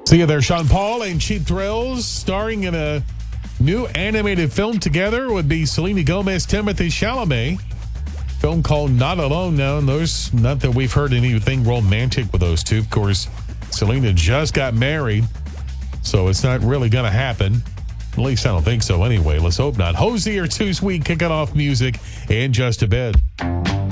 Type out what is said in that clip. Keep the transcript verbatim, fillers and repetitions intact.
See you there, Sean Paul and Cheap Thrills, starring in a new animated film together would be Selena Gomez, Timothée Chalamet. Film called Not Alone now, and those, not that we've heard anything romantic with those two. Of course, Selena just got married, so it's not really going to happen. At least I don't think so anyway. Let's hope not. Hosier Too Sweet kicking off music in just a bit.